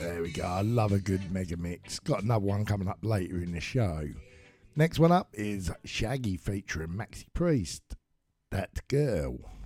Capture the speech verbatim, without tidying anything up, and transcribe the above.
There we go. I love a good mega mix. Got another one coming up later in the show. Next one up is Shaggy featuring Maxi Priest. That Girl.